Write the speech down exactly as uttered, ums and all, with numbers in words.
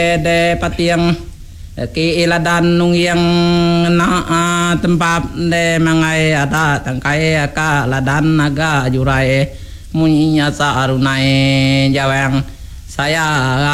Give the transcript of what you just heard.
de patiang ki iladan nung yang na tempat de mangai ada tangkai ka ladan naga jurai munyinya sa arunai jawang saya